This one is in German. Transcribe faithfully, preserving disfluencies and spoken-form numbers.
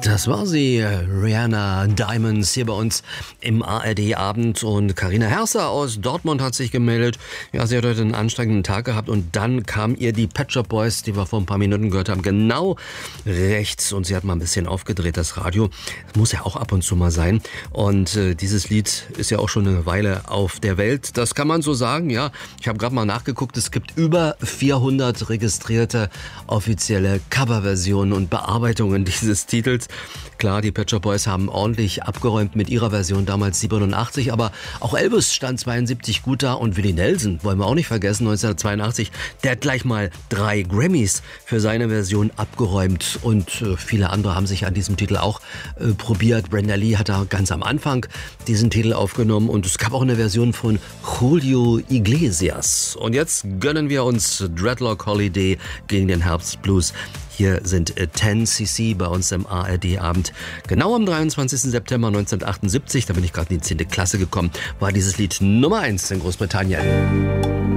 Das war sie, Rihanna Diamonds, hier bei uns im A R D-Abend. Und Carina Herser aus Dortmund hat sich gemeldet. Ja, sie hat heute einen anstrengenden Tag gehabt und dann kamen ihr die Pet Shop Boys, die wir vor ein paar Minuten gehört haben, genau rechts. Und sie hat mal ein bisschen aufgedreht, das Radio. Das muss ja auch ab und zu mal sein. Und äh, dieses Lied ist ja auch schon eine Weile auf der Welt. Das kann man so sagen, ja. Ich habe gerade mal nachgeguckt, es gibt über vierhundert registrierte offizielle Coverversionen und Bearbeitungen dieses Titels. Klar, die Pet Shop Boys haben ordentlich abgeräumt mit ihrer Version damals siebenundachtzig, aber auch Elvis stand zweiundsiebzig gut da und Willie Nelson, wollen wir auch nicht vergessen, neunzehnhundertzweiundachtzig, der hat gleich mal drei Grammys für seine Version abgeräumt und äh, viele andere haben sich an diesem Titel auch äh, probiert. Brenda Lee hat da ganz am Anfang diesen Titel aufgenommen und es gab auch eine Version von Julio Iglesias. Und jetzt gönnen wir uns Dreadlock Holiday gegen den Herbstblues. Hier sind zehn C C bei uns im A R D-Abend. Genau am dreiundzwanzigsten September neunzehnhundertachtundsiebzig, da bin ich gerade in die zehnte Klasse gekommen, war dieses Lied Nummer eins in Großbritannien.